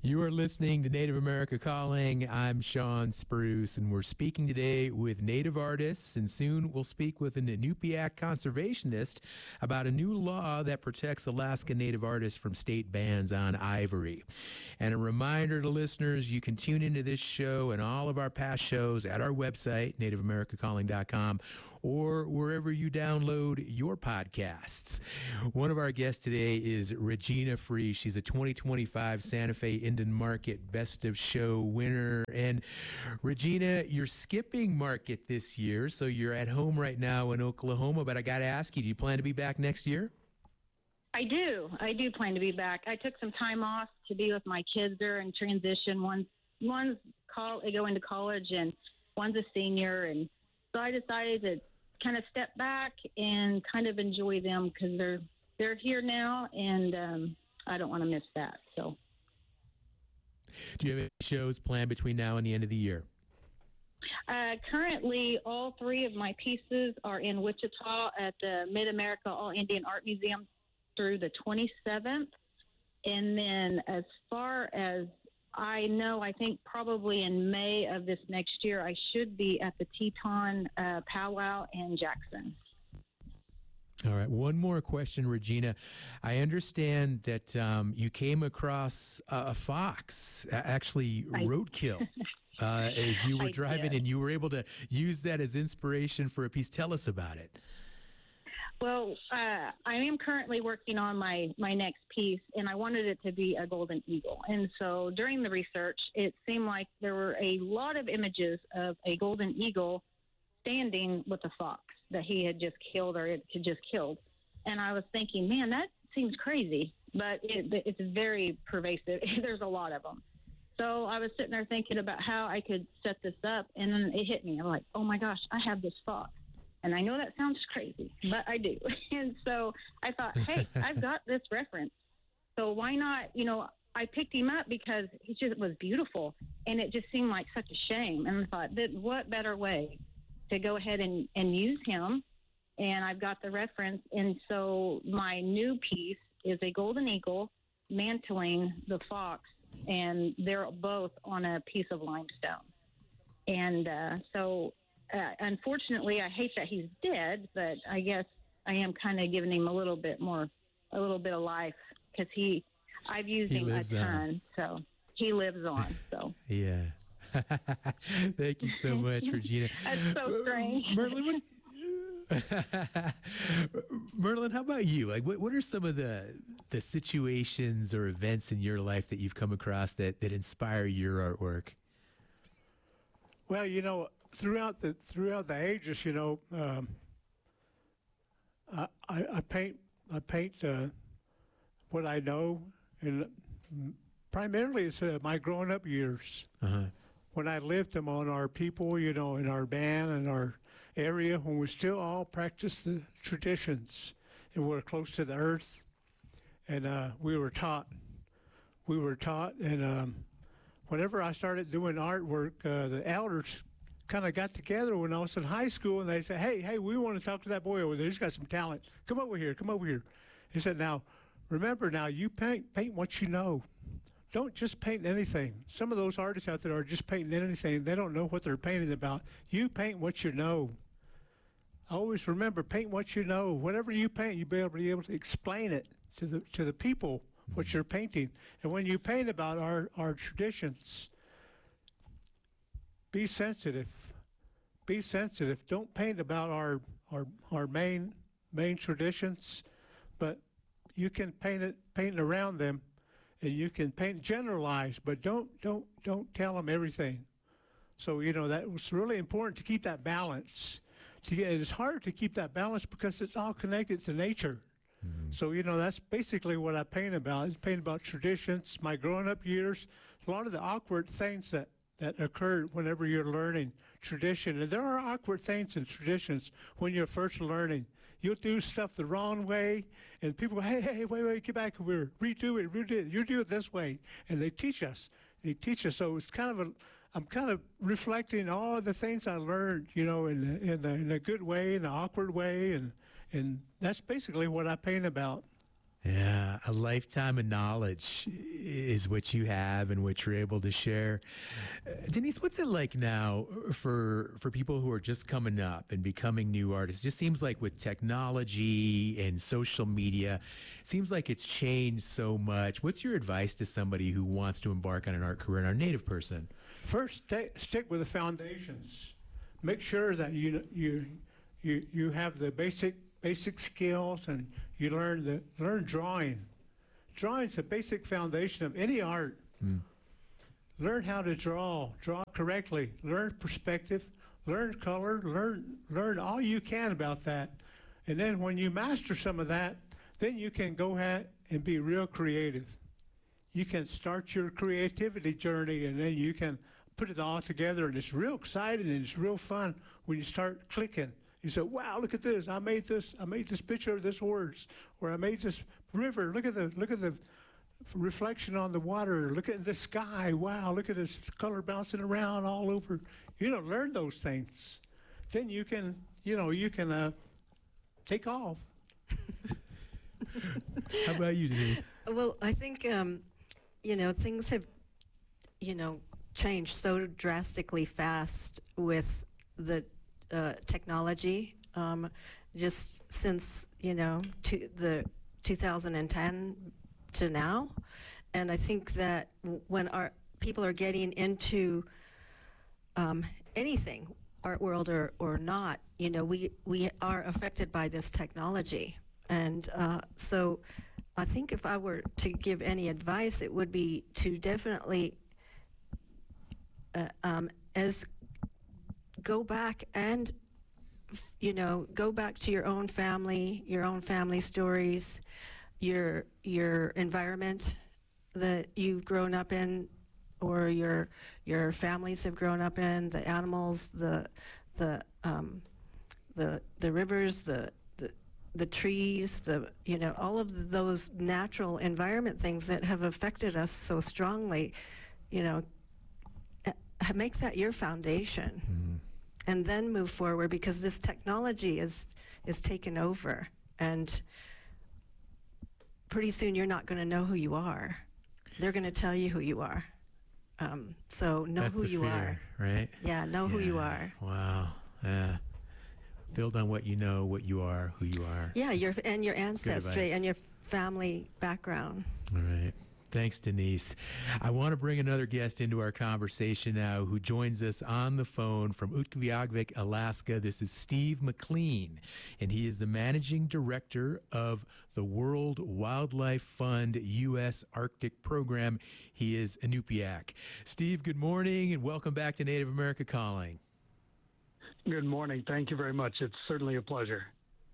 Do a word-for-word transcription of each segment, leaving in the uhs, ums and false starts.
You are listening to Native America Calling. I'm Sean Spruce, and we're speaking today with Native artists, and soon we'll speak with an Inupiaq conservationist about a new law that protects Alaska Native artists from state bans on ivory. And a reminder to listeners, you can tune into this show and all of our past shows at our website, native america calling dot com, or wherever you download your podcasts. One of our guests today is Regina Free. She's a twenty twenty-five Santa Fe Indian Market Best of Show winner. And Regina, you're skipping market this year, so you're at home right now in Oklahoma, but I got to ask you, do you plan to be back next year? I do. I do plan to be back. I took some time off to be with my kids. They're in transition. One's, one's call, going to college, and one's a senior. And so I decided to kind of step back and kind of enjoy them because they're they're here now, and um, I don't want to miss that. So, do you have any shows planned between now and the end of the year? Uh, currently, all three of my pieces are in Wichita at the Mid-America All Indian Art Museum through the twenty-seventh. And then as far as I know, I think probably in May of this next year, I should be at the Teton uh, Powwow in Jackson. All right. One more question, Regina. I understand that um, you came across a, a fox, actually I, roadkill, uh, as you were I driving, did. and you were able to use that as inspiration for a piece. Tell us about it. Well, uh, I am currently working on my, my next piece, and I wanted it to be a golden eagle. And so during the research, it seemed like there were a lot of images of a golden eagle standing with a fox that he had just killed or it had just killed. And I was thinking, man, that seems crazy, but it, it's very pervasive. There's a lot of them. So I was sitting there thinking about how I could set this up, and then it hit me. I'm like, oh my gosh, I have this fox. And I know that sounds crazy, but I do. And so I thought, hey, I've got this reference. So why not, you know, I picked him up because he just was beautiful, and it just seemed like such a shame. And I thought, that what better way to go ahead and, and use him? And I've got the reference. And so my new piece is a golden eagle mantling the fox, and they're both on a piece of limestone. And uh, so... Uh, unfortunately, I hate that he's dead, but I guess I am kind of giving him a little bit more, a little bit of life because he, I've used He him a lives ton, on. so he lives on. So Yeah. Thank you so much, Regina. That's so strange. Merlin, what, Merlin, how about you? Like, what, what are some of the the situations or events in your life that you've come across that, that inspire your artwork? Well, you know, throughout the throughout the ages, you know, um, I, I, I paint I paint uh, what I know, and primarily it's uh, my growing up years. Uh-huh. When I lived among our people, you know, in our band and our area, when we still all practiced the traditions, and we're close to the earth, and uh, we were taught, we were taught, and um, whenever I started doing artwork, uh, the elders kind of got together when I was in high school, and they said, hey, hey, we want to talk to that boy over there. He's got some talent. Come over here. Come over here. He said, now, remember, now, you paint paint what you know. Don't just paint anything. Some of those artists out there are just painting anything. They don't know what they're painting about. You paint what you know. Always remember, paint what you know. Whatever you paint, you'll be able to, be able to explain it to the to the people what you're painting. And when you paint about our, our traditions, be sensitive. Be sensitive. Don't paint about our our our main main traditions, but you can paint it paint around them, and you can paint generalize, but don't don't don't tell them everything. So you know that was really important to keep that balance. To get, it's hard to keep that balance because it's all connected to nature. Mm-hmm. So you know that's basically what I paint about. Is paint about traditions, my growing up years, a lot of the awkward things that that occurred whenever you're learning tradition. And there are awkward things in traditions when you're first learning. You'll do stuff the wrong way, and people go, hey, hey, wait, wait, get back over here. Redo it, redo it. You do it this way. And they teach us. They teach us. So it's kind of a, I'm kind of reflecting all the things I learned, you know, in, the, in, the, in a good way, in an awkward way. And, and that's basically what I paint about. Yeah, a lifetime of knowledge is what you have and what you're able to share. Uh, Denise, what's it like now for for people who are just coming up and becoming new artists? It just seems like with technology and social media, it seems like it's changed so much. What's your advice to somebody who wants to embark on an art career, and our native person? First, sta stick with the foundations. Make sure that you you you you have the basic basic skills, and you learn the learn drawing. Drawing's a basic foundation of any art. Mm. Learn how to draw, draw correctly, learn perspective, learn color, learn learn all you can about that. And then when you master some of that, then you can go ahead and be real creative. You can start your creativity journey, and then you can put it all together, and it's real exciting and it's real fun when you start clicking. You say, wow, look at this. I made this, I made this picture of this horse, or I made this river. Look at the look at the reflection on the water. Look at the sky. Wow, look at this color bouncing around all over. You know, learn those things. Then you can, you know, you can uh, take off. How about you, Denise? Well, I think, um, you know, things have, you know, changed so drastically fast with the uh, technology, um, just since, you know, to the two thousand ten to now. And I think that w- when our people are getting into um, anything, art world or, or not, you know, we, we are affected by this technology. And uh, so I think if I were to give any advice, it would be to definitely uh, um, as go back and, f- you know, go back to your own family, your own family stories, your your environment that you've grown up in, or your your families have grown up in, the animals, the the um, the the rivers, the the the trees, the you know all of those natural environment things that have affected us so strongly, you know, uh, make that your foundation, Mm. and then move forward, because this technology is is taken over, and pretty soon you're not going to know who you are. They're going to tell you who you are. Um, so know That's who the you fear, are. right? Yeah, know who you Yeah. are. Wow. Yeah. Build on what you know, what you are, who you are. Yeah, your and your ancestry advice. and your family background. All right. Thanks, Denise. I want to bring another guest into our conversation now who joins us on the phone from Utqiagvik, Alaska. This is Steve McLean, and he is the managing director of the World Wildlife Fund U S Arctic Program. He is Inupiaq. Steve, good morning, and welcome back to Native America Calling. Good morning. Thank you very much. It's certainly a pleasure.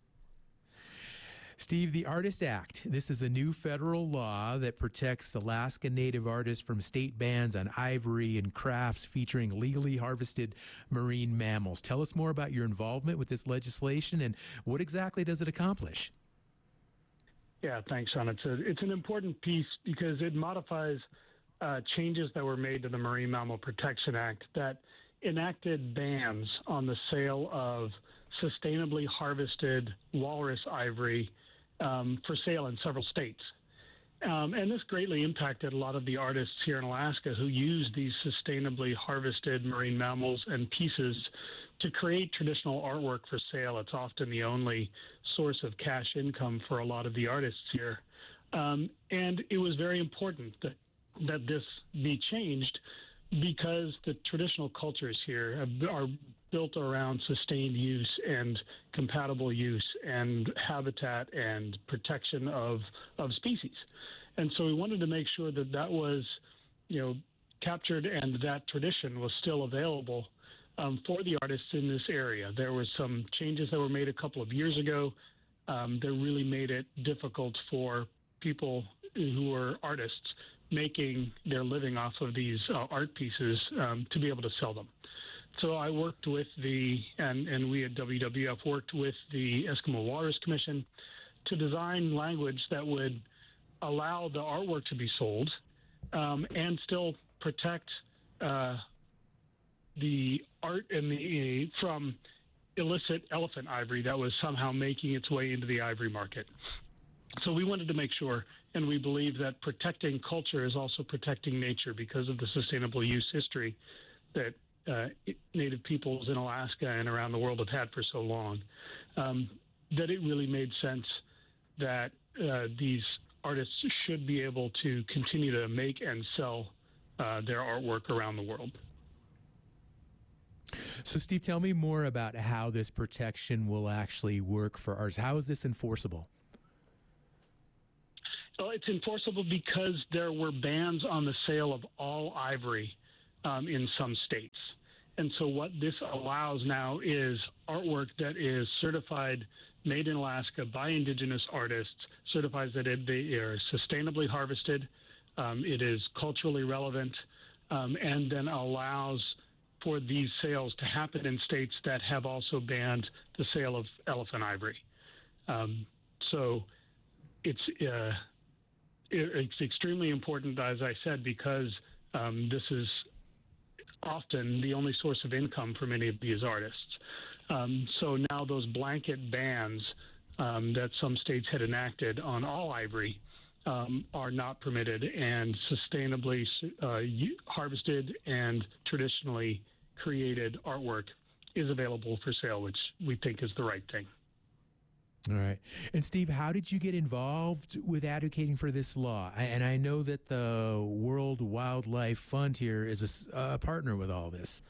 Steve, the Artist Act. This is a new federal law that protects Alaska Native artists from state bans on ivory and crafts featuring legally harvested marine mammals. Tell us more about your involvement with this legislation and what exactly does it accomplish? Yeah, thanks, Sean. It's, a, it's an important piece because it modifies uh, changes that were made to the Marine Mammal Protection Act that enacted bans on the sale of sustainably harvested walrus ivory um, for sale in several states. Um, and this greatly impacted a lot of the artists here in Alaska who use these sustainably harvested marine mammals and pieces to create traditional artwork for sale. It's often the only source of cash income for a lot of the artists here. Um, and it was very important that, that this be changed because the traditional cultures here have, are built around sustained use and compatible use and habitat and protection of, of species. And so we wanted to make sure that that was, you know, captured and that tradition was still available um, for the artists in this area. There were some changes that were made a couple of years ago um, that really made it difficult for people who were artists making their living off of these uh, art pieces um, to be able to sell them. So I worked with the, and, and we at W W F worked with the Eskimo Walrus Commission to design language that would allow the artwork to be sold um, and still protect uh, the art and the, from illicit elephant ivory that was somehow making its way into the ivory market. So we wanted to make sure, and we believe that protecting culture is also protecting nature because of the sustainable use history that uh, Native peoples in Alaska and around the world have had for so long, um, that it really made sense that uh, these artists should be able to continue to make and sell uh, their artwork around the world. So, Steve, tell me more about how this protection will actually work for artists. How is this enforceable? Well, it's enforceable because there were bans on the sale of all ivory um, in some states. And so what this allows now is artwork that is certified, made in Alaska by indigenous artists, certifies that it, they are sustainably harvested, um, it is culturally relevant, um, and then allows for these sales to happen in states that have also banned the sale of elephant ivory. Um, so it's uh, it's extremely important, as I said, because um, this is often the only source of income for many of these artists. Um, so now those blanket bans um, that some states had enacted on all ivory um, are not permitted, and sustainably uh, harvested and traditionally created artwork is available for sale, which we think is the right thing. All right. And Steve, how did you get involved with advocating for this law? I, and I know that the World Wildlife Fund here is a, a partner with all this.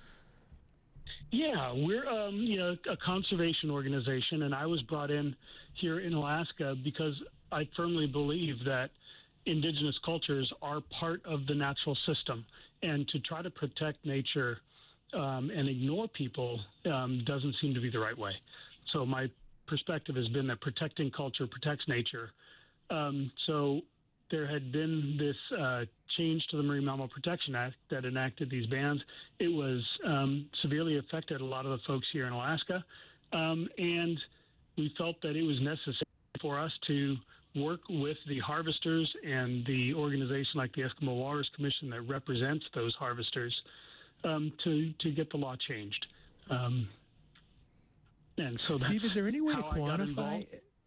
Yeah, we're um, you know a conservation organization, and I was brought in here in Alaska because I firmly believe that indigenous cultures are part of the natural system, and to try to protect nature um, and ignore people um, doesn't seem to be the right way. So my perspective has been that protecting culture protects nature. Um, so there had been this uh, change to the Marine Mammal Protection Act that enacted these bans. It was um, severely affected a lot of the folks here in Alaska, um, and we felt that it was necessary for us to work with the harvesters and the organization like the Eskimo Walrus Commission that represents those harvesters um, to, to get the law changed. Um, And so Steve, is there any way to how I got quantify? involved.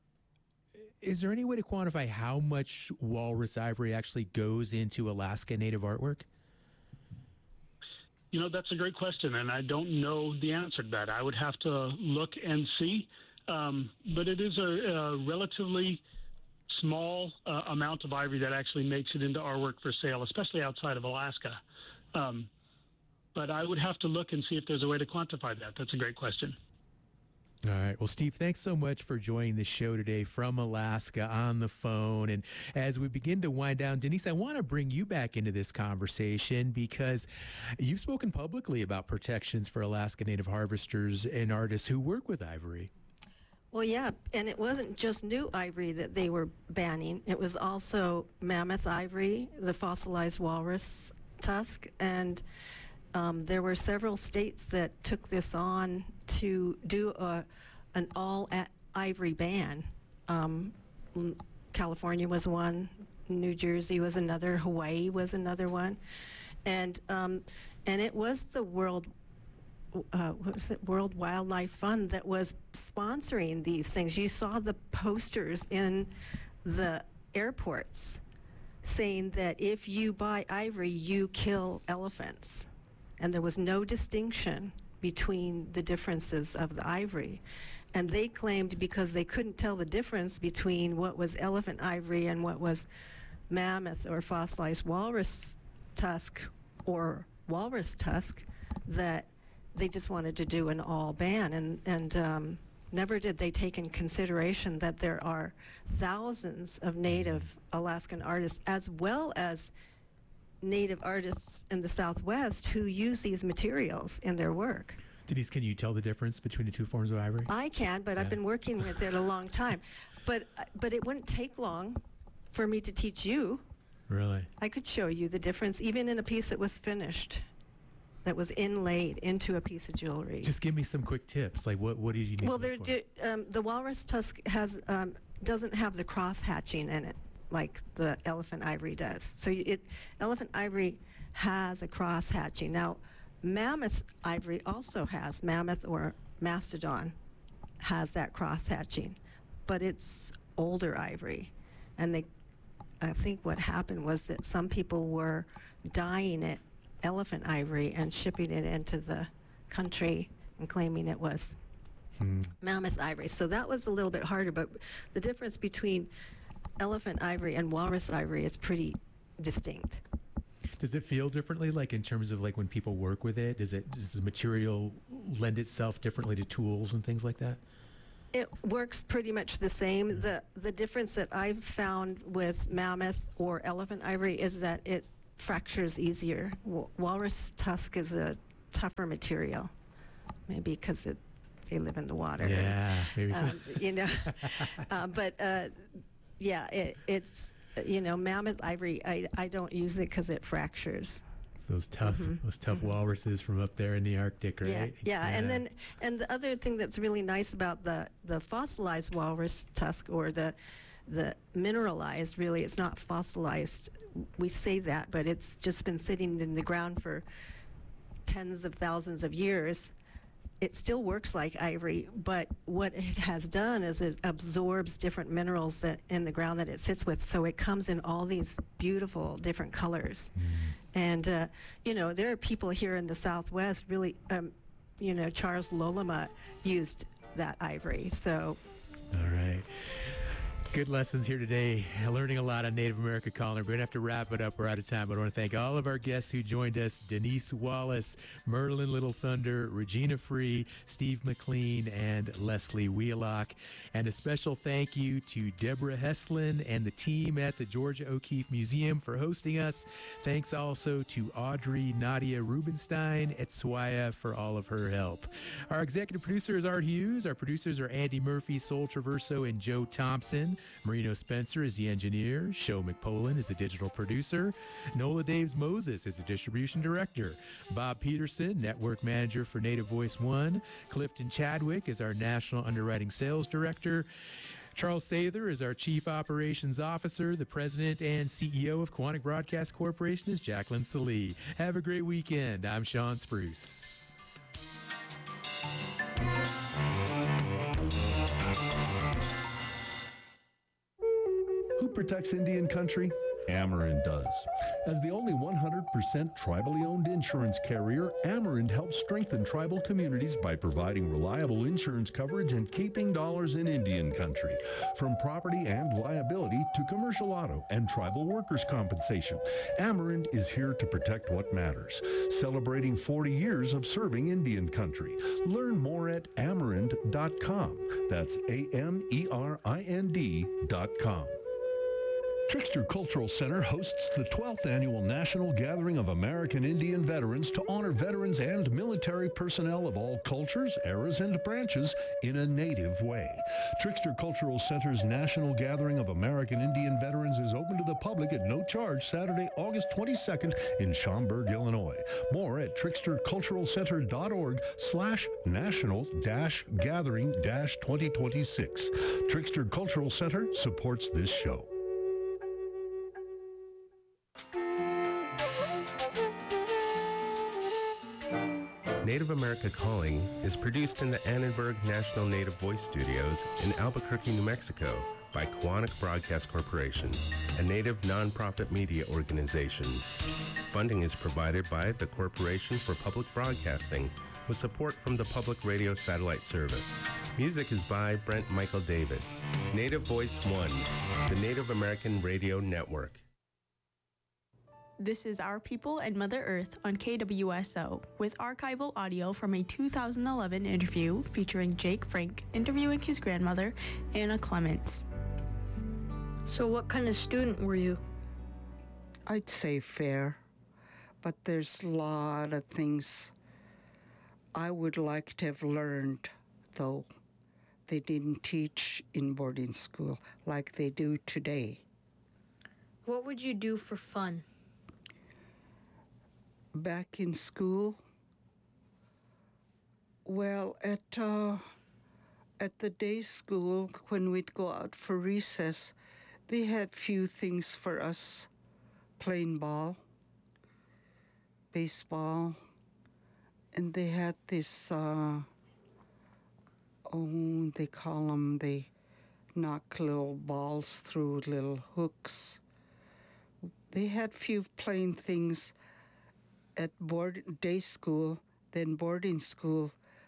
Is there any way to quantify how much walrus ivory actually goes into Alaska Native artwork? You know, that's a great question, and I don't know the answer to that. I would have to look and see. Um, but it is a, a relatively small uh, amount of ivory that actually makes it into artwork for sale, especially outside of Alaska. Um, but I would have to look and see if there's a way to quantify that. That's a great question. All right. Well, Steve, thanks so much for joining the show today from Alaska on the phone. And as we begin to wind down, Denise, I want to bring you back into this conversation because you've spoken publicly about protections for Alaska Native harvesters and artists who work with ivory. Well, yeah, and it wasn't just new ivory that they were banning. It was also mammoth ivory, the fossilized walrus tusk, and um, there were several states that took this on to do a, an all at ivory ban. Um, California was one, New Jersey was another, Hawaii was another one, and um, and it was the World uh, what was it, World Wildlife Fund that was sponsoring these things. You saw the posters in the airports saying that if you buy ivory, you kill elephants, and there was no distinction between the differences of the ivory. And they claimed because they couldn't tell the difference between what was elephant ivory and what was mammoth or fossilized walrus tusk or walrus tusk, that they just wanted to do an all ban. And, and um, never did they take in consideration that there are thousands of native Alaskan artists as well as native artists in the Southwest who use these materials in their work. Denise, can you tell the difference between the two forms of ivory? I can, but Yeah. I've been working with it a long time. But but it wouldn't take long for me to teach you. Really? I could show you the difference even in a piece that was finished, that was inlaid into a piece of jewelry. Just give me some quick tips. Like, what, what did you need well, to there look do, um, the walrus tusk has um, doesn't have the cross hatching in it like the elephant ivory does. So you- it elephant ivory has a cross hatching. Now, mammoth ivory also has, mammoth or mastodon has that cross hatching, but it's older ivory. And they, I think what happened was that some people were dyeing it elephant ivory and shipping it into the country and claiming it was Hmm. mammoth ivory. So that was a little bit harder, but the difference between elephant ivory and walrus ivory is pretty distinct. Does it feel differently, like in terms of like when people work with it? Does it does the material lend itself differently to tools and things like that? It works pretty much the same. The the difference that I've found with mammoth or elephant ivory is that it fractures easier. Wa- Walrus tusk is a tougher material, maybe because it they live in the water. Yeah, maybe so. Um, you know, uh, but uh, yeah, it, it's you know mammoth ivory. I I don't use it because it fractures. It's those tough, those tough walruses from up there in the Arctic, right? Yeah, yeah, and then and the other thing that's really nice about the the fossilized walrus tusk or the the mineralized, really, it's not fossilized. We say that, but it's just been sitting in the ground for tens of thousands of years. It still works like ivory, but what it has done is it absorbs different minerals that in the ground that it sits with, so it comes in all these beautiful different colors. And uh, you know, there are people here in the Southwest really, um, you know, Charles Lolema used that ivory. So All right. Good lessons here today. Learning a lot on Native America calling. We're going to have to wrap it up. We're out of time. But I want to thank all of our guests who joined us. Denise Wallace, Merlin Little Thunder, Regina Free, Steve McLean, and Leslie Wheelock. And a special thank you to Deborah Heslin and the team at the Georgia O'Keeffe Museum for hosting us. Thanks also to Audrey Nadia Rubenstein at Swaya for all of her help. Our executive producer is Art Hughes. Our producers are Andy Murphy, Sol Traverso, and Joe Thompson. Marino Spencer is the engineer. Sho McPolin is the digital producer. Nola Daves Moses is the distribution director. Bob Peterson, network manager for Native Voice One. Clifton Chadwick is our national underwriting sales director. Charles Sather is our chief operations officer. The president and C E O of Quantic Broadcast Corporation is Jacqueline Salee. Have a great weekend. I'm Sean Spruce. Who protects Indian country? Amerant does. As the only one hundred percent tribally owned insurance carrier, Amerant helps strengthen tribal communities by providing reliable insurance coverage and keeping dollars in Indian country. From property and liability to commercial auto and tribal workers' compensation, Amerant is here to protect what matters. Celebrating forty years of serving Indian country. Learn more at amerant dot com. That's A M E R I N D dot com. Trickster Cultural Center hosts the twelfth Annual National Gathering of American Indian Veterans to honor veterans and military personnel of all cultures, eras, and branches in a native way. Trickster Cultural Center's National Gathering of American Indian Veterans is open to the public at no charge Saturday, August twenty-second in Schaumburg, Illinois. More at trickster cultural center dot org slash national dash gathering dash twenty twenty-six. Trickster Cultural Center supports this show. Native America Calling is produced in the Annenberg National Native Voice Studios in Albuquerque, New Mexico by Quantic Broadcast Corporation, a native nonprofit media organization. Funding is provided by the Corporation for Public Broadcasting with support from the Public Radio Satellite Service. Music is by Brent Michael Davids. Native Voice One, the Native American Radio Network. This is Our People and Mother Earth on K W S O, with archival audio from a two thousand eleven interview featuring Jake Frank interviewing his grandmother, Anna Clements. So what kind of student were you? I'd say fair, but there's a lot of things I would like to have learned, though they didn't teach in boarding school like they do today. What would you do for fun? Back in school, well, at uh, at the day school, when we'd go out for recess, they had few things for us, playing ball, baseball, and they had this, uh, oh, they call them the knock little balls through little hooks. They had few plain things at board day school, then boarding school.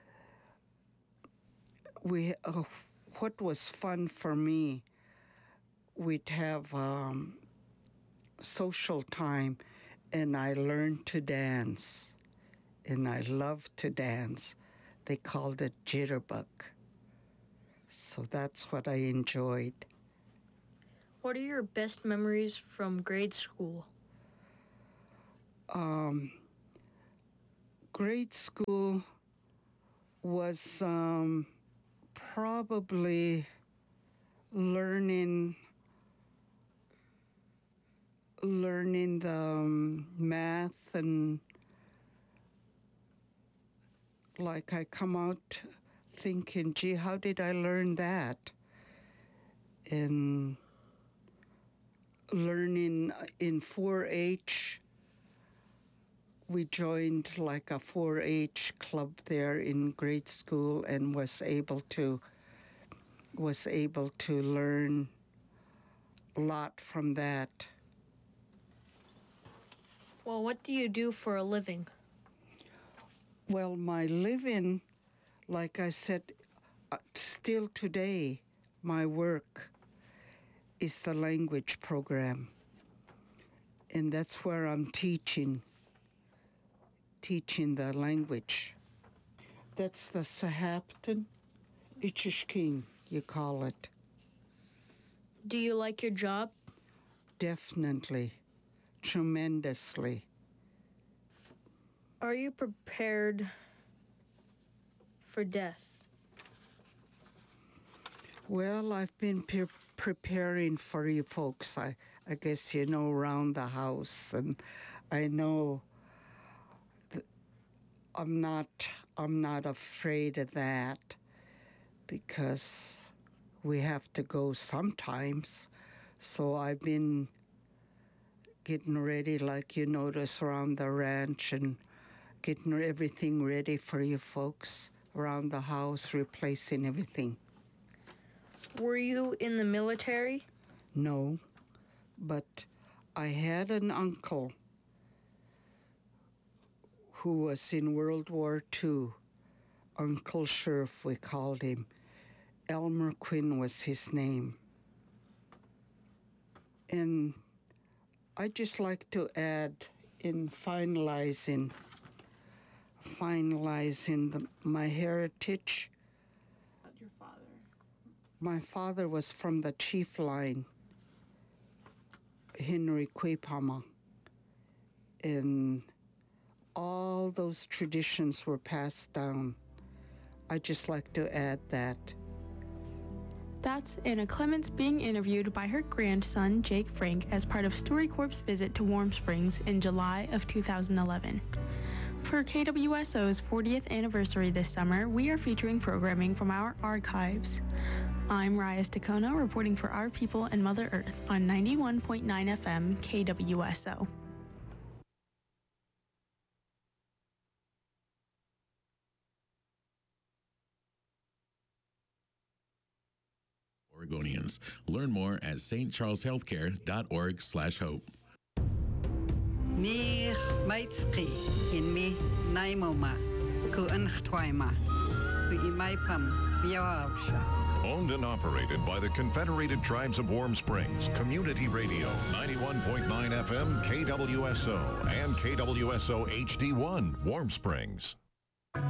We uh, what was fun for me, we'd have um, social time, and I learned to dance, and I loved to dance. They called it jitterbug. So that's what I enjoyed. What are your best memories from grade school? Um, grade school was um, probably learning learning the um, math, and like I come out thinking, gee, how did I learn that? And learning in four H, we joined like a four H club there in grade school, and was able to was able to learn a lot from that. Well, what do you do for a living? Well, my living, like I said, uh, still today, my work is the language program. And that's where I'm teaching, teaching the language. That's the Sahaptin Ichishkin, you call it. Do you like your job? Definitely, tremendously. Are you prepared for death? Well, I've been pre- preparing for you folks. I, I guess you know around the house, and I know th- I'm not I'm not afraid of that, because we have to go sometimes. So I've been getting ready, like you notice, around the ranch, and getting everything ready for you folks around the house, replacing everything. Were you in the military? No, but I had an uncle who was in World War Two. Uncle Sheriff, we called him. Elmer Quinn was his name. And I'd just like to add, in finalizing finalizing the, my heritage. Your father. My father was from the chief line, Henry Quepama, and all those traditions were passed down. I'd just like to add that. That's Anna Clements being interviewed by her grandson, Jake Frank, as part of StoryCorp's visit to Warm Springs in July of two thousand eleven. For K W S O's fortieth anniversary this summer, we are featuring programming from our archives. I'm Raya Stakona, reporting for Our People and Mother Earth on ninety-one point nine F M K W S O. Oregonians. Learn more at s t charles healthcare dot org slash hope. Ni maitski in me naimoma ku unchtwaima ku imaipam biawabsha. Owned and operated by the Confederated Tribes of Warm Springs, Community Radio, ninety-one point nine F M K W S O and K W S O H D one, Warm Springs.